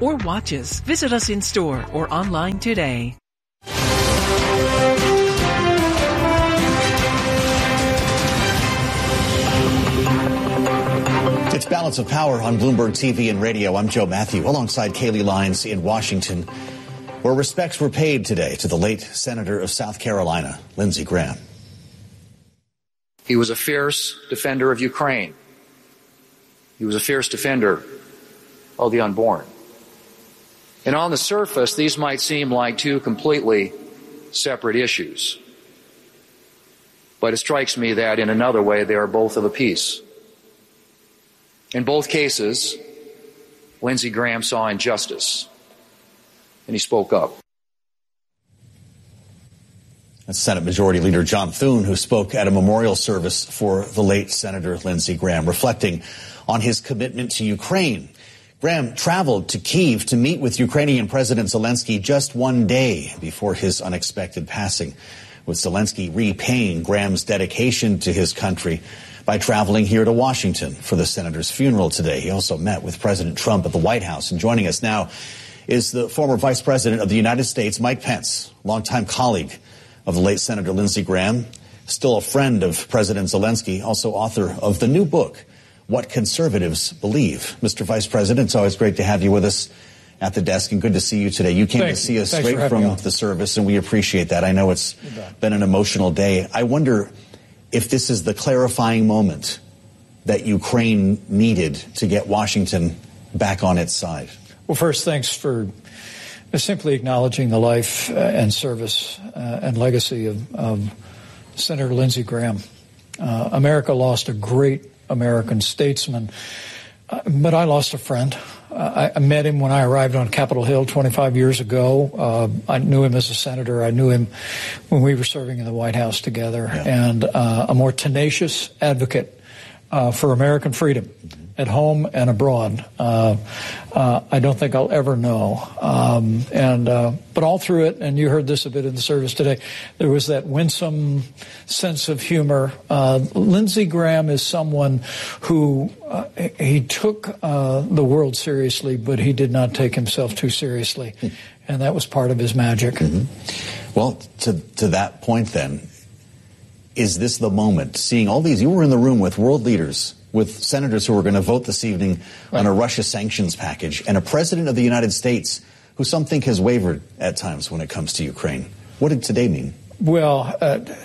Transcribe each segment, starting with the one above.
or watches. Visit us in store or online today. It's Balance of Power on Bloomberg TV and radio. I'm Joe Matthew, alongside Kaylee Lyons in Washington, where respects were paid today to the late Senator of South Carolina, Lindsey Graham. He was a fierce defender of Ukraine. He was a fierce defender of the unborn. And on the surface, these might seem like two completely separate issues. But it strikes me that in another way, they are both of a piece. In both cases, Lindsey Graham saw injustice, and he spoke up. That's Senate Majority Leader John Thune, who spoke at a memorial service for the late Senator Lindsey Graham, reflecting on his commitment to Ukraine. Graham traveled to Kyiv to meet with Ukrainian President Zelensky just one day before his unexpected passing, with Zelensky repaying Graham's dedication to his country by traveling here to Washington for the senator's funeral today. He also met with President Trump at the White House. And joining us now is the former Vice President of the United States, Mike Pence, longtime colleague of the late Senator Lindsey Graham, still a friend of President Zelensky, also author of the new book, What Conservatives Believe. Mr. Vice President, it's always great to have you with us at the desk, and good to see you today. You came to see us straight from the service, and we appreciate that. I know it's been an emotional day. I wonder if this is the clarifying moment that Ukraine needed to get Washington back on its side. Well, first, thanks for simply acknowledging the life and service and legacy of Senator Lindsey Graham. America lost a great American statesman, but I lost a friend. I met him when I arrived on Capitol Hill 25 years ago. I knew him as a senator. I knew him when we were serving in the White House together. Yeah. And a more tenacious advocate for American freedom at home and abroad. I don't think I'll ever know. But all through it, and you heard this a bit in the service today, there was that winsome sense of humor. Lindsey Graham is someone who he took the world seriously, but he did not take himself too seriously. And that was part of his magic. Mm-hmm. Well, to that point then, is this the moment, seeing all these, you were in the room with world leaders, with senators who are going to vote this evening on a Russia sanctions package, and a president of the United States who some think has wavered at times when it comes to Ukraine. What did today mean? Well,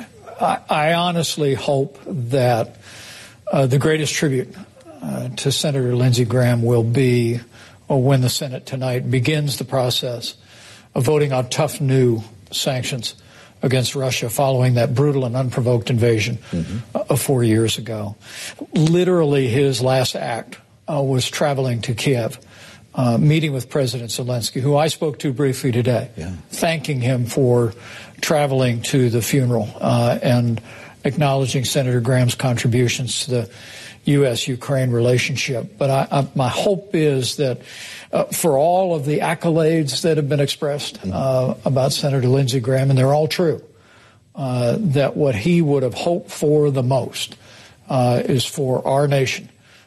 I honestly hope that the greatest tribute to Senator Lindsey Graham will be when the Senate tonight begins the process of voting on tough new sanctions against Russia following that brutal and unprovoked invasion of 4 years ago. Literally, his last act was traveling to Kiev, meeting with President Zelensky, who I spoke to briefly today, thanking him for traveling to the funeral and acknowledging Senator Graham's contributions to the U.S.-Ukraine relationship. But my hope is that for all of the accolades that have been expressed about Senator Lindsey Graham, and they're all true, that what he would have hoped for the most is for our nation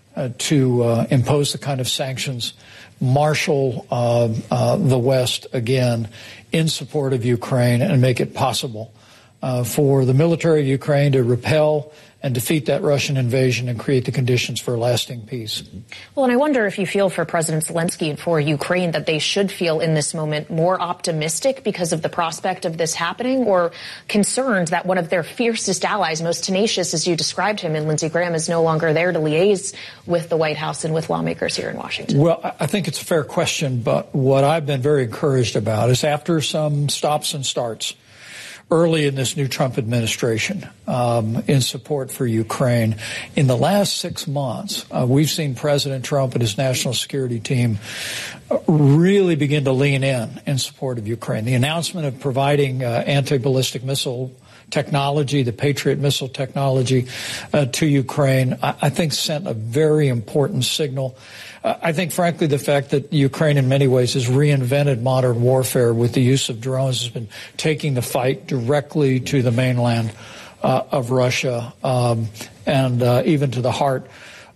to impose the kind of sanctions, marshal the West again in support of Ukraine, and make it possible for the military of Ukraine to repel and defeat that Russian invasion and create the conditions for a lasting peace. Well, and I wonder if you feel for President Zelensky and for Ukraine that they should feel in this moment more optimistic because of the prospect of this happening, or concerned that one of their fiercest allies, most tenacious as you described him, and Lindsey Graham, is no longer there to liaise with the White House and with lawmakers here in Washington? Well, I think it's a fair question, but what I've been very encouraged about is after some stops and starts early in this new Trump administration in support for Ukraine, in the last 6 months, we've seen President Trump and his national security team really begin to lean in support of Ukraine. The announcement of providing anti-ballistic missile technology, the Patriot missile technology to Ukraine, I think sent a very important signal. I think, frankly, the fact that Ukraine in many ways has reinvented modern warfare with the use of drones has been taking the fight directly to the mainland of Russia and even to the heart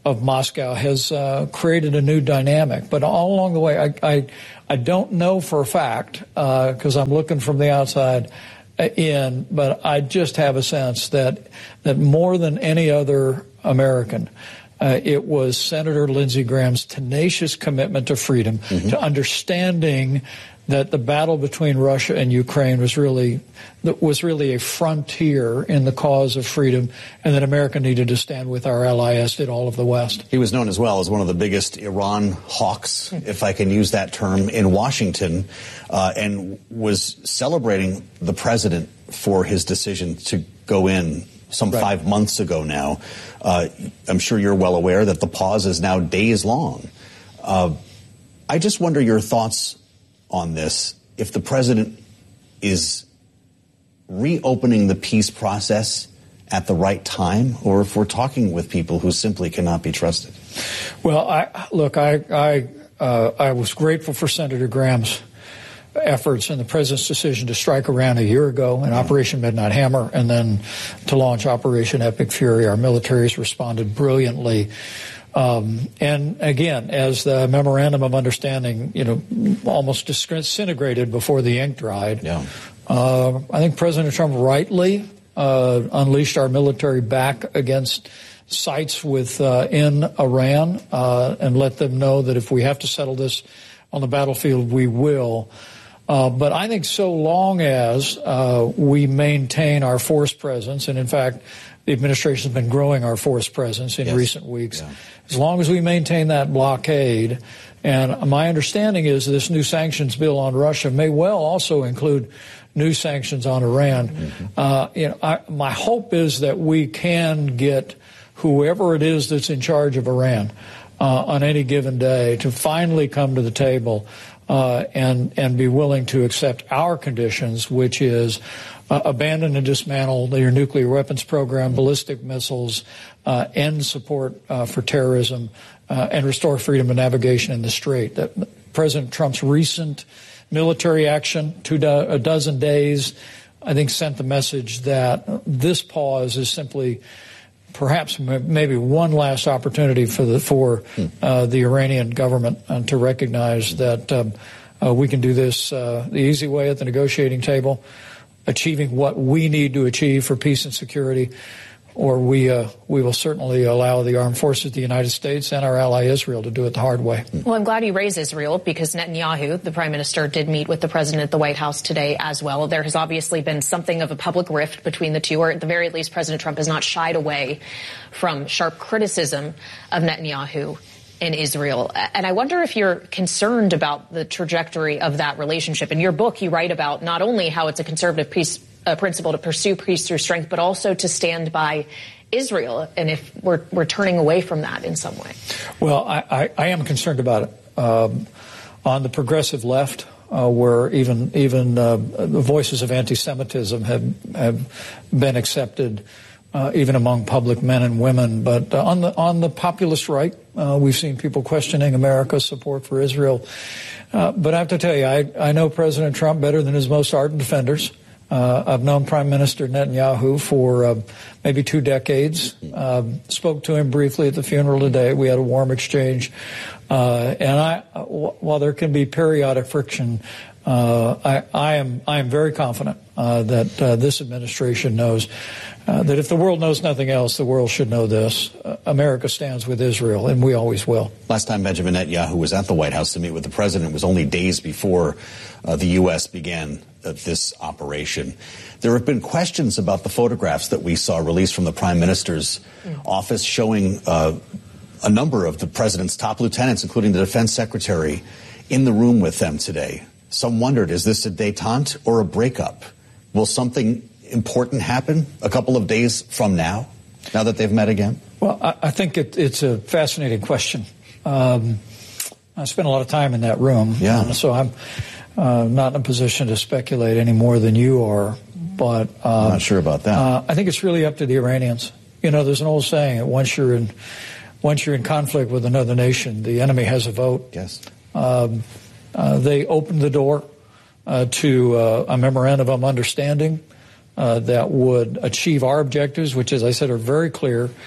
of Moscow has created a new dynamic. But all along the way, I don't know for a fact, because I'm looking from the outside in, but I just have a sense that more than any other American, it was Senator Lindsey Graham's tenacious commitment to freedom, to understanding that the battle between Russia and Ukraine was really a frontier in the cause of freedom, and that America needed to stand with our ally, as did all of the West. He was known as well as one of the biggest Iran hawks, if I can use that term, in Washington, and was celebrating the president for his decision to go in some 5 months ago now. I'm sure you're well aware that the pause is now days long. I just wonder your thoughts on this. If the president is reopening the peace process at the right time, or if we're talking with people who simply cannot be trusted. Well, I was grateful for Senator Graham's efforts and the president's decision to strike Iran a year ago in Operation Midnight Hammer, and then to launch Operation Epic Fury. Our militaries responded brilliantly. And again, as the memorandum of understanding, almost disintegrated before the ink dried, I think President Trump rightly unleashed our military back against sites in Iran, and let them know that if we have to settle this on the battlefield, we will. But I think so long as we maintain our force presence, and in fact, the administration has been growing our force presence in recent weeks. As long as we maintain that blockade, and my understanding is this new sanctions bill on Russia may well also include new sanctions on Iran. My hope is that we can get whoever it is that's in charge of Iran on any given day to finally come to the table and be willing to accept our conditions, which is abandon and dismantle their nuclear weapons program, ballistic missiles, end support for terrorism, and restore freedom of navigation in the Strait. President Trump's recent military action, a dozen days, I think sent the message that this pause is simply perhaps maybe one last opportunity for the Iranian government to recognize that we can do this the easy way at the negotiating table, achieving what we need to achieve for peace and security, or we will certainly allow the armed forces of the United States and our ally Israel to do it the hard way. Well, I'm glad you raised Israel, because Netanyahu, the prime minister, did meet with the president at the White House today as well. There has obviously been something of a public rift between the two, or at the very least, President Trump has not shied away from sharp criticism of Netanyahu in Israel. And I wonder if you're concerned about the trajectory of that relationship. In your book, you write about not only how it's a conservative peace principle to pursue peace through strength, but also to stand by Israel, and if we're turning away from that in some way. Well, I am concerned about it. On the progressive left, where even the voices of anti-Semitism have been accepted, even among public men and women. But on the populist right, we've seen people questioning America's support for Israel. But I have to tell you, I know President Trump better than his most ardent defenders. I've known Prime Minister Netanyahu for maybe 2 decades. Spoke to him briefly at the funeral today. We had a warm exchange. And while there can be periodic friction, I am very confident that this administration knows that if the world knows nothing else, the world should know this. America stands with Israel, and we always will. Last time Benjamin Netanyahu was at the White House to meet with the president was only days before the U.S. began this operation. There have been questions about the photographs that we saw released from the prime minister's office showing a number of the president's top lieutenants, including the defense secretary, in the room with them today. Some wondered, is this a détente or a breakup? Will something important happen a couple of days from now that they've met again? Well, I think it's a fascinating question. I spent a lot of time in that room, so I'm not in a position to speculate any more than you are. But I'm not sure about that. I think it's really up to the Iranians. There's an old saying that once you're in conflict with another nation, the enemy has a vote. Yes. They opened the door to a memorandum of understanding that would achieve our objectives, which, as I said, are very clear.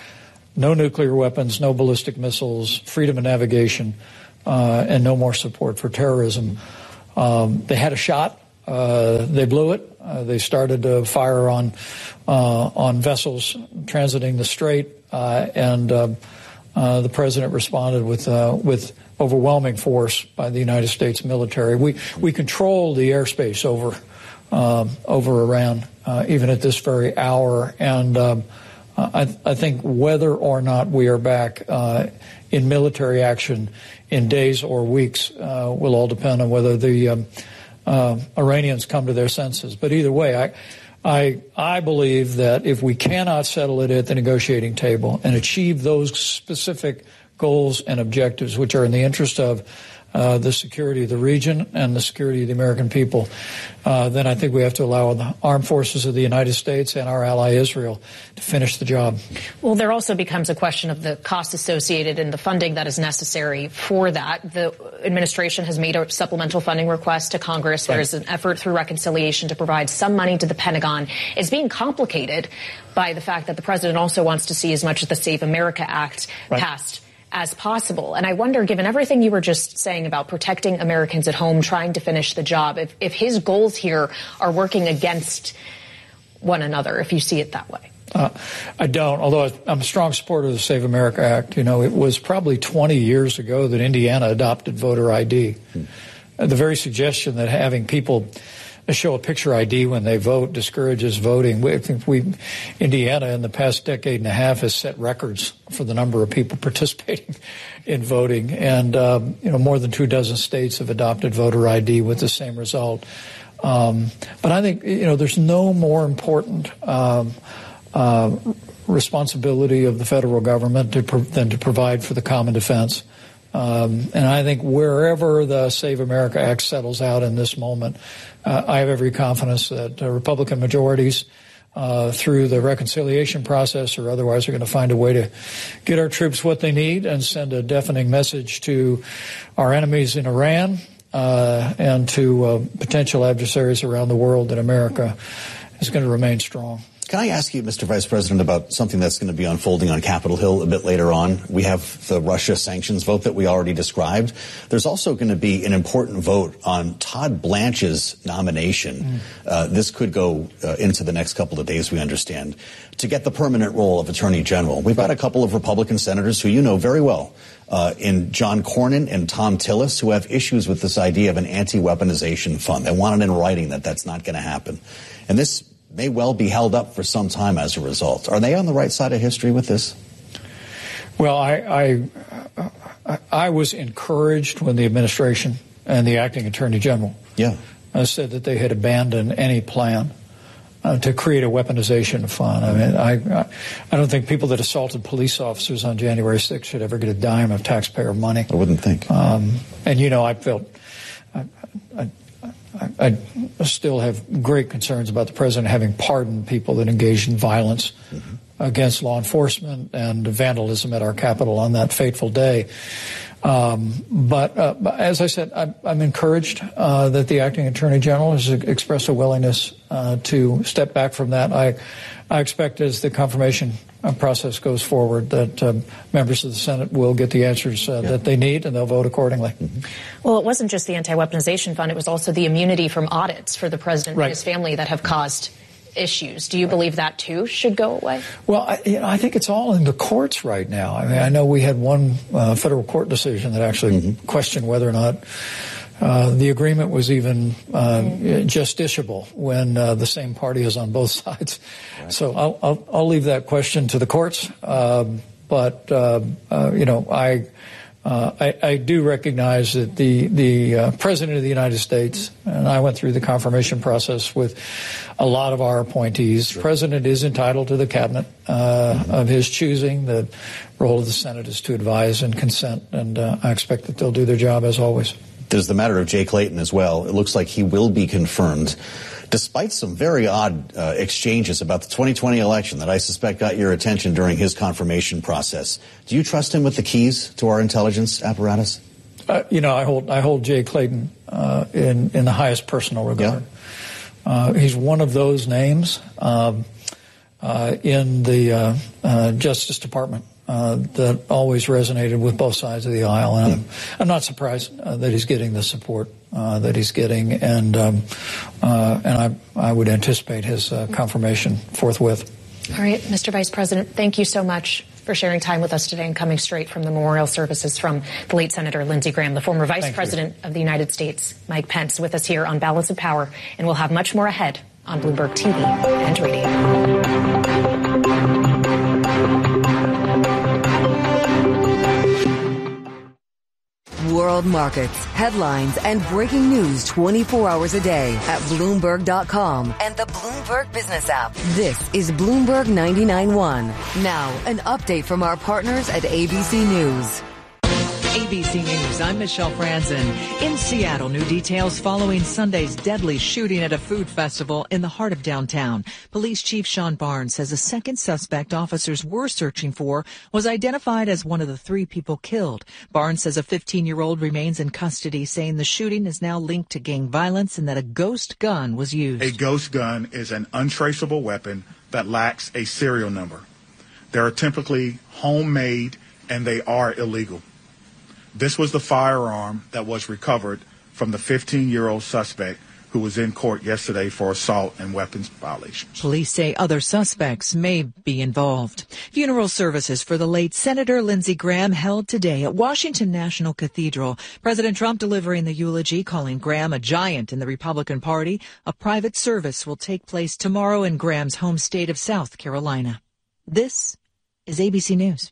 no nuclear weapons, no ballistic missiles, freedom of navigation, and no more support for terrorism. They had a shot. They blew it. They started to fire on vessels transiting the strait, and the president responded with overwhelming force by the United States military. We control the airspace over Iran, even at this very hour, and I think whether or not we are back in military action in days or weeks will all depend on whether the Iranians come to their senses. But either way, I believe that if we cannot settle it at the negotiating table and achieve those specific goals and objectives, which are in the interest of the security of the region and the security of the American people, then I think we have to allow the armed forces of the United States and our ally Israel to finish the job. Well, there also becomes a question of the cost associated and the funding that is necessary for that. The administration has made a supplemental funding request to Congress. Right. There is an effort through reconciliation to provide some money to the Pentagon. It's being complicated by the fact that the president also wants to see as much of the Save America Act passed as possible. And I wonder, given everything you were just saying about protecting Americans at home, trying to finish the job, if his goals here are working against one another, if you see it that way. I don't, although I'm a strong supporter of the Save America Act. You know, it was probably 20 years ago that Indiana adopted voter ID. The very suggestion that having people show a picture ID when they vote discourages voting. I think Indiana in the past decade and a half has set records for the number of people participating in voting, and more than 24 states have adopted voter ID with the same result. But I think there's no more important responsibility of the federal government than to provide for the common defense. And I think wherever the Save America Act settles out in this moment, I have every confidence that Republican majorities through the reconciliation process or otherwise are going to find a way to get our troops what they need and send a deafening message to our enemies in Iran and to potential adversaries around the world that America is going to remain strong. Can I ask you, Mr. Vice President, about something that's going to be unfolding on Capitol Hill a bit later on? We have the Russia sanctions vote that we already described. There's also going to be an important vote on Todd Blanche's nomination. This could go into the next couple of days, we understand, to get the permanent role of Attorney General. We've got a couple of Republican senators who you know very well, in John Cornyn and Tom Tillis, who have issues with this idea of an anti-weaponization fund. They want it in writing that that's not going to happen. And this may well be held up for some time as a result. Are they on the right side of history with this? Well, I was encouraged when the administration and the acting attorney general said that they had abandoned any plan to create a weaponization fund. I mean, I don't think people that assaulted police officers on January 6th should ever get a dime of taxpayer money. I wouldn't think. And I felt I still have great concerns about the president having pardoned people that engaged in violence against law enforcement and vandalism at our Capitol on that fateful day. But as I said, I'm encouraged that the acting attorney general has expressed a willingness to step back from that. I expect as the confirmation process goes forward that members of the Senate will get the answers that they need, and they'll vote accordingly. Well, it wasn't just the anti-weaponization fund. It was also the immunity from audits for the president and his family that have caused issues. Do you believe that, too, should go away? Well, I think it's all in the courts right now. I mean, I know we had one federal court decision that actually questioned whether or not the agreement was even justiciable when the same party is on both sides. Right. So I'll leave that question to the courts. But I do recognize that the President of the United States, and I went through the confirmation process with a lot of our appointees. Sure. The President is entitled to the cabinet of his choosing. The role of the Senate is to advise and consent, and I expect that they'll do their job as always. There's the matter of Jay Clayton as well. It looks like he will be confirmed, despite some very odd exchanges about the 2020 election that I suspect got your attention during his confirmation process. Do you trust him with the keys to our intelligence apparatus? I hold Jay Clayton in the highest personal regard. Yeah. He's one of those names in the Justice Department that always resonated with both sides of the aisle. And I'm not surprised that he's getting the support that he's getting, and I would anticipate his confirmation forthwith. All right, Mr. Vice President, thank you so much for sharing time with us today and coming straight from the memorial services from the late Senator Lindsey Graham, the former Vice President of the United States, Mike Pence, with us here on Balance of Power. And we'll have much more ahead on Bloomberg TV and radio. World markets, headlines, and breaking news 24 hours a day at Bloomberg.com and the Bloomberg Business app. This is Bloomberg 99.1. Now, an update from our partners at ABC News. ABC News, I'm Michelle Franzen. In Seattle, new details following Sunday's deadly shooting at a food festival in the heart of downtown. Police Chief Sean Barnes says a second suspect officers were searching for was identified as one of the 3 people killed. Barnes says a 15-year-old remains in custody, saying the shooting is now linked to gang violence and that a ghost gun was used. A ghost gun is an untraceable weapon that lacks a serial number. They are typically homemade and they are illegal. This was the firearm that was recovered from the 15-year-old suspect who was in court yesterday for assault and weapons violations. Police say other suspects may be involved. Funeral services for the late Senator Lindsey Graham held today at Washington National Cathedral. President Trump delivering the eulogy, calling Graham a giant in the Republican Party. A private service will take place tomorrow in Graham's home state of South Carolina. This is ABC News.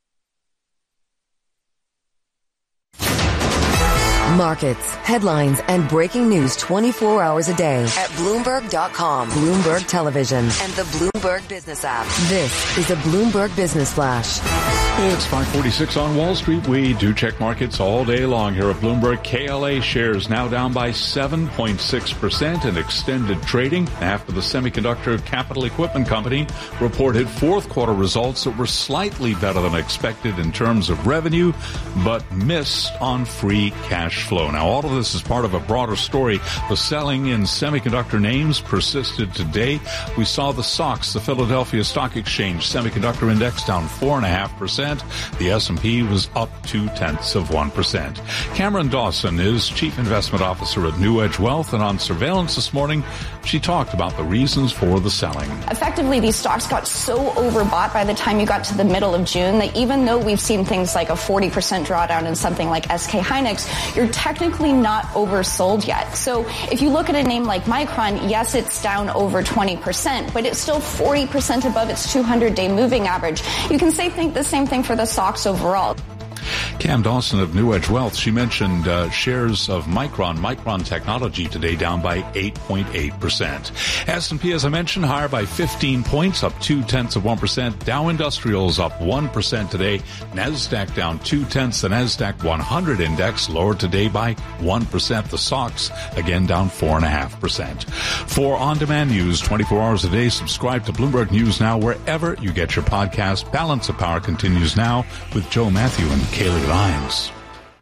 Markets, headlines, and breaking news 24 hours a day at Bloomberg.com, Bloomberg Television, and the Bloomberg Business app. This is a Bloomberg Business Flash. It's 5:46 on Wall Street. We do check markets all day long here at Bloomberg. KLA shares now down by 7.6% in extended trading after the Semiconductor Capital Equipment Company reported fourth quarter results that were slightly better than expected in terms of revenue, but missed on free cash flow. Now, all of this is part of a broader story. The selling in semiconductor names persisted today. We saw the SOX, the Philadelphia Stock Exchange Semiconductor Index, down 4.5%. The S&P was up 0.2%. Cameron Dawson is Chief Investment Officer at New Edge Wealth, and on Surveillance this morning, she talked about the reasons for the selling. Effectively, these stocks got so overbought by the time you got to the middle of June that even though we've seen things like a 40% drawdown in something like SK Hynix, you're technically not oversold yet. So if you look at a name like Micron, yes, it's down over 20%, but it's still 40% above its 200-day moving average. You can think the same thing for the stocks overall. Cam Dawson of New Edge Wealth, she mentioned shares of Micron Technology today down by 8.8%. S&P, as I mentioned, higher by 15 points, up 0.2%. Dow Industrials up 1% today. NASDAQ down 0.2. The NASDAQ 100 index lower today by 1%. The SOX again down 4.5%. For on-demand news 24 hours a day, subscribe to Bloomberg News Now wherever you get your podcast. Balance of Power continues now with Joe Matthew and Kaylee Lines.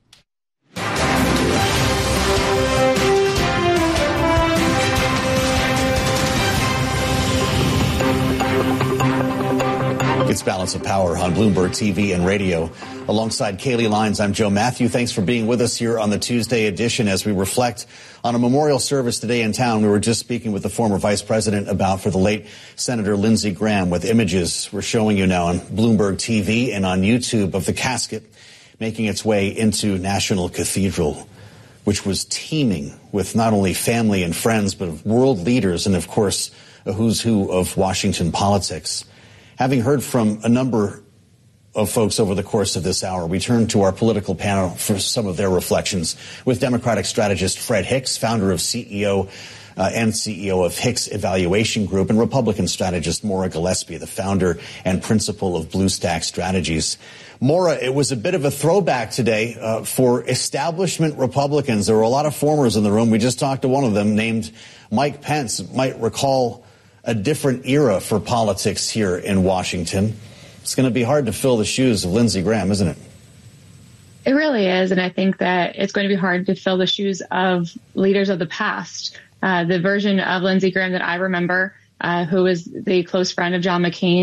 It's Balance of Power on Bloomberg TV and radio. Alongside Kaylee Lines, I'm Joe Matthew. Thanks for being with us here on the Tuesday edition as we reflect on a memorial service today in town. We were just speaking with the former vice president about for the late Senator Lindsey Graham, with images we're showing you now on Bloomberg TV and on YouTube of the casket making its way into National Cathedral, which was teeming with not only family and friends, but of world leaders and, of course, a who's who of Washington politics. Having heard from a number of folks over the course of this hour, we turn to our political panel for some of their reflections with Democratic strategist Fred Hicks, founder of CEO of Hicks Evaluation Group, and Republican strategist Maura Gillespie, the founder and principal of BlueStack Strategies. Maura, it was a bit of a throwback today for establishment Republicans. There were a lot of formers in the room. We just talked to one of them named Mike Pence. Might recall a different era for politics here in Washington. It's going to be hard to fill the shoes of Lindsey Graham, isn't it? It really is, and I think that it's going to be hard to fill the shoes of leaders of the past. The version of Lindsey Graham that I remember, who was the close friend of John McCain,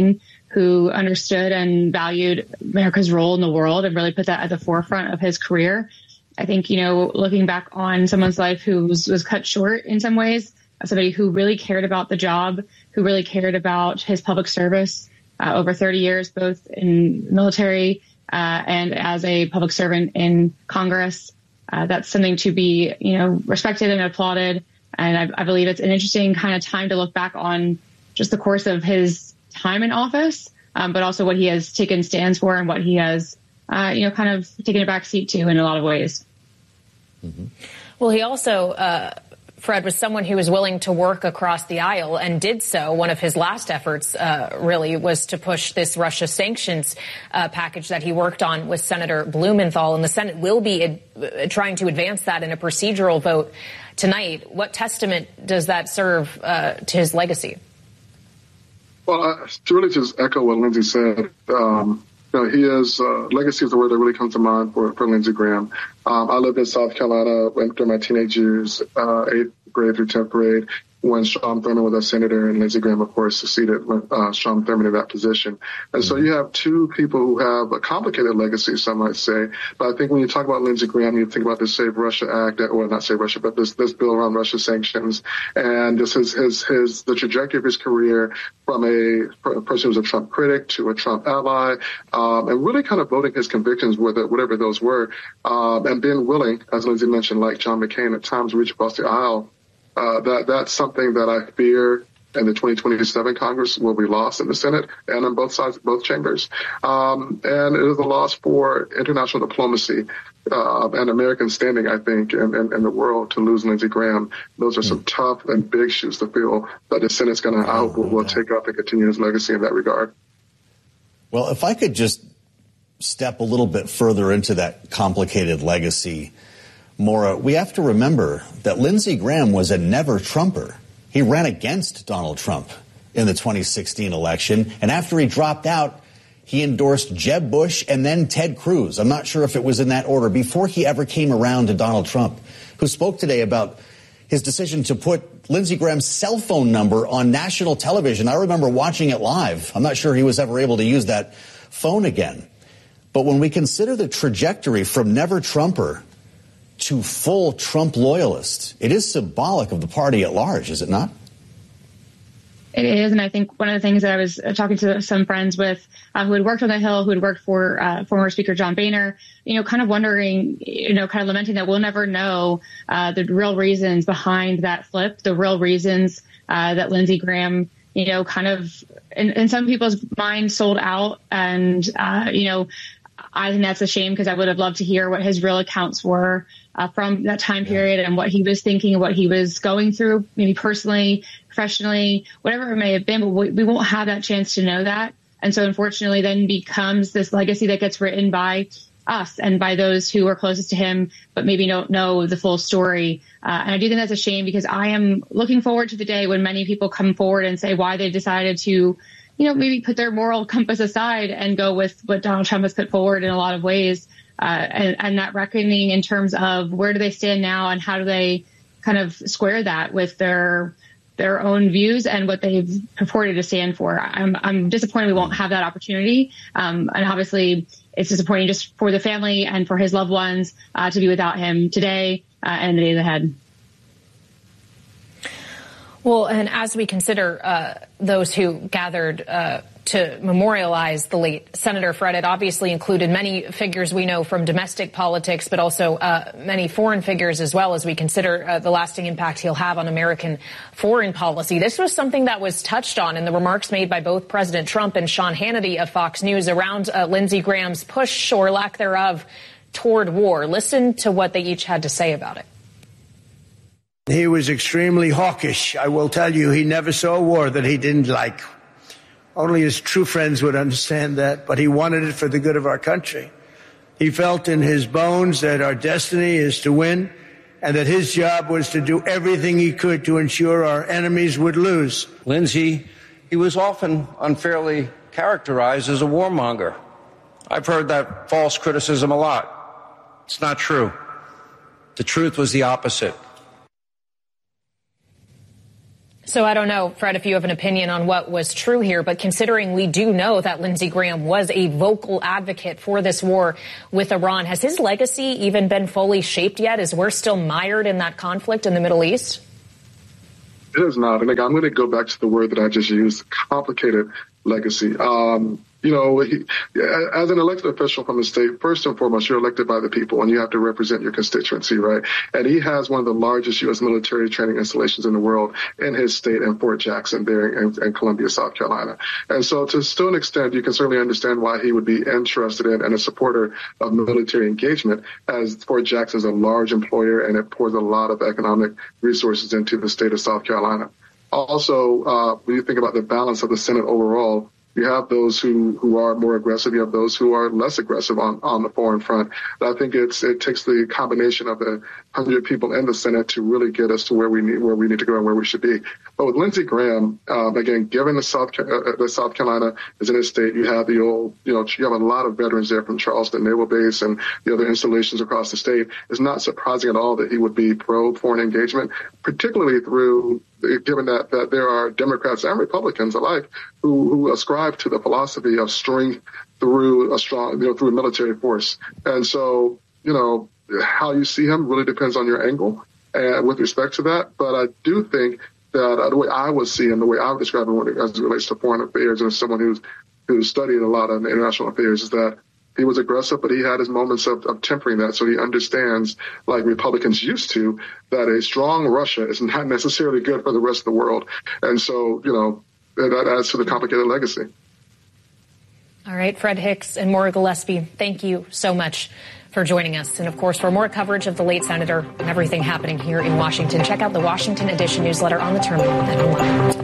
who understood and valued America's role in the world and really put that at the forefront of his career. I think, looking back on someone's life who was cut short in some ways, somebody who really cared about the job, who really cared about his public service over 30 years, both in military and as a public servant in Congress. That's something to be, respected and applauded. And I believe it's an interesting kind of time to look back on just the course of his time in office, but also what he has taken stands for and what he has, kind of taken a back seat to in a lot of ways. Mm-hmm. Well, he also, Fred, was someone who was willing to work across the aisle and did so. One of his last efforts, really, was to push this Russia sanctions package that he worked on with Senator Blumenthal. And the Senate will be trying to advance that in a procedural vote tonight. What testament does that serve to his legacy? Well, to really just echo what Lindsey said, his legacy is the word that really comes to mind for Lindsey Graham. I lived in South Carolina during my teenage years, 8th grade through 10th grade, when Strom Thurmond was a senator, and Lindsey Graham, of course, succeeded Strom Thurmond in that position. And so you have two people who have a complicated legacy, some might say. But I think when you talk about Lindsey Graham, you think about the Save Russia Act, or not Save Russia, but this bill around Russia sanctions, and this is the trajectory of his career from a person who was a Trump critic to a Trump ally, and really kind of voting his convictions, whatever those were, and being willing, as Lindsey mentioned, like John McCain, at times reach across the aisle. That's something that I fear in the 2027 Congress will be lost in the Senate and on both sides, both chambers. And it is a loss for international diplomacy and American standing, I think, in the world to lose Lindsey Graham. Those are some tough and big shoes to fill that the Senate's going to, I hope, will take up and continue his legacy in that regard. Well, if I could just step a little bit further into that complicated legacy, Maura, we have to remember that Lindsey Graham was a never-Trumper. He ran against Donald Trump in the 2016 election, and after he dropped out, he endorsed Jeb Bush and then Ted Cruz. I'm not sure if it was in that order, before he ever came around to Donald Trump, who spoke today about his decision to put Lindsey Graham's cell phone number on national television. I remember watching it live. I'm not sure he was ever able to use that phone again. But when we consider the trajectory from never-Trumper to full Trump loyalist, it is symbolic of the party at large, is it not? It is, and I think one of the things that I was talking to some friends with who had worked on the Hill, who had worked for former Speaker John Boehner, kind of wondering, kind of lamenting that we'll never know the real reasons behind that flip, the real reasons that Lindsey Graham, kind of in some people's minds sold out. And, I think that's a shame, because I would have loved to hear what his real accounts were from that time period and what he was thinking, what he was going through, maybe personally, professionally, whatever it may have been. But we won't have that chance to know that. And so unfortunately then becomes this legacy that gets written by us and by those who are closest to him, but maybe don't know the full story. And I do think that's a shame, because I am looking forward to the day when many people come forward and say why they decided to maybe put their moral compass aside and go with what Donald Trump has put forward in a lot of ways, and that reckoning in terms of where do they stand now and how do they kind of square that with their own views and what they've purported to stand for. I'm disappointed we won't have that opportunity, and obviously it's disappointing just for the family and for his loved ones to be without him today and the days ahead. Well, and as we consider those who gathered to memorialize the late Senator Fred, it obviously included many figures we know from domestic politics, but also many foreign figures as well, as we consider the lasting impact he'll have on American foreign policy. This was something that was touched on in the remarks made by both President Trump and Sean Hannity of Fox News around Lindsey Graham's push, or lack thereof, toward war. Listen to what they each had to say about it. He was extremely hawkish. I will tell you, he never saw a war that he didn't like. Only his true friends would understand that, but he wanted it for the good of our country. He felt in his bones that our destiny is to win, and that his job was to do everything he could to ensure our enemies would lose. Lindsey, he was often unfairly characterized as a warmonger. I've heard that false criticism a lot. It's not true. The truth was the opposite. So I don't know, Fred, if you have an opinion on what was true here, but considering we do know that Lindsey Graham was a vocal advocate for this war with Iran, has his legacy even been fully shaped yet, as we're still mired in that conflict in the Middle East? It is not. And I'm going to go back to the word that I just used, complicated legacy. As an elected official from the state, first and foremost, you're elected by the people and you have to represent your constituency, right? And he has one of the largest U.S. military training installations in the world in his state in Fort Jackson there in Columbia, South Carolina. And so to an extent, you can certainly understand why he would be interested in and a supporter of military engagement, as Fort Jackson is a large employer and it pours a lot of economic resources into the state of South Carolina. Also, when you think about the balance of the Senate overall, you have those who are more aggressive. You have those who are less aggressive on the foreign front. But I think it takes the combination of the 100 people in the Senate to really get us to where we need to go and where we should be. But with Lindsey Graham, again, given the South Carolina is in his state, you have you have a lot of veterans there from Charleston Naval Base and the other installations across the state. It's not surprising at all that he would be pro foreign engagement, particularly given that there are Democrats and Republicans alike who ascribe to the philosophy of strength through a military force. And so, how you see him really depends on your angle with respect to that. But I do think that the way I would see him, the way I would describe him as it relates to foreign affairs, and as someone who's studied a lot of international affairs, is that he was aggressive, but he had his moments of tempering that. So he understands, like Republicans used to, that a strong Russia is not necessarily good for the rest of the world. And so, that adds to the complicated legacy. All right, Fred Hicks and Maura Gillespie, thank you so much for joining us. And of course, for more coverage of the late senator and everything happening here in Washington, check out the Washington Edition newsletter on the terminal and online.